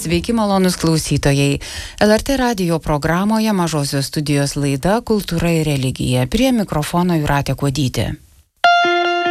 Sveiki malonus klausytojai. LRT radijo programoje Mažosios studijos laida Kultūra ir religija. Prie mikrofono Jūratė Kuodytė.